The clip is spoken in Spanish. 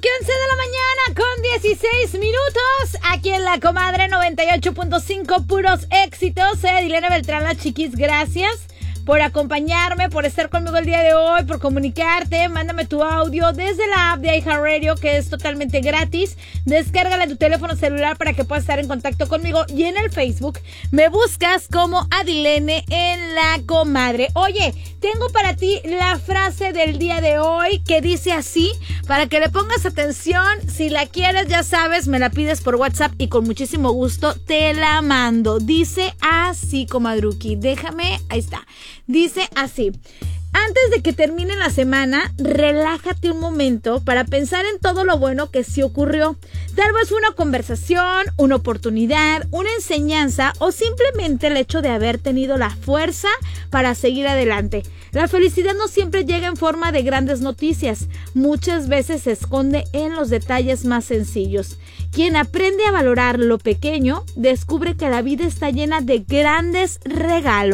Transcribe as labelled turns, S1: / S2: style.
S1: 15 de la mañana con 16 minutos, aquí en La Comadre 98.5, puros éxitos. Soy Dilena Beltrán, la chiquis, gracias por acompañarme, por estar conmigo el día de hoy, por comunicarte. Mándame tu audio desde la app de iHeartRadio, que es totalmente gratis. Descárgala en tu teléfono celular para que puedas estar en contacto conmigo. Y en el Facebook me buscas como Adilene en La Comadre. Oye, tengo para ti la frase del día de hoy que dice así, para que le pongas atención. Si la quieres, ya sabes, me la pides por WhatsApp y con muchísimo gusto te la mando. Dice así, comadruki. Déjame, ahí está. Dice así: antes de que termine la semana, relájate un momento para pensar en todo lo bueno que sí ocurrió. Tal vez una conversación, una oportunidad, una enseñanza o simplemente el hecho de haber tenido la fuerza para seguir adelante. La felicidad no siempre llega en forma de grandes noticias. Muchas veces se esconde en los detalles más sencillos. Quien aprende a valorar lo pequeño, descubre que la vida está llena de grandes regalos.